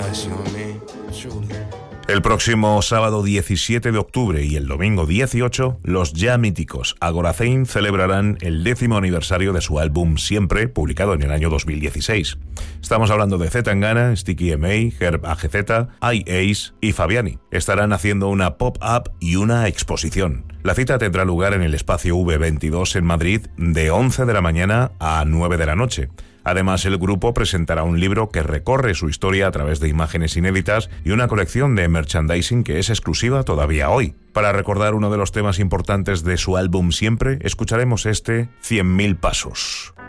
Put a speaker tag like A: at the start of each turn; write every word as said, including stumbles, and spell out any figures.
A: nuts, you know what I mean? Truly.
B: El próximo sábado diecisiete de octubre y el domingo dieciocho, los ya míticos Agorazain celebrarán el décimo aniversario de su álbum Siempre, publicado en el año dos mil dieciséis. Estamos hablando de Z Tangana, Sticky M A, Herb A G Z, I-Ace y Fabiani. Estarán haciendo una pop-up y una exposición. La cita tendrá lugar en el espacio V veintidós en Madrid de once de la mañana a nueve de la noche. Además, el grupo presentará un libro que recorre su historia a través de imágenes inéditas y una colección de merchandising que es exclusiva todavía hoy. Para recordar uno de los temas importantes de su álbum Siempre, escucharemos este cien mil pasos.